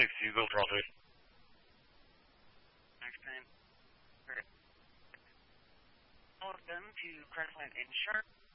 Eagle traffic. All of them to Credit Line Insurance.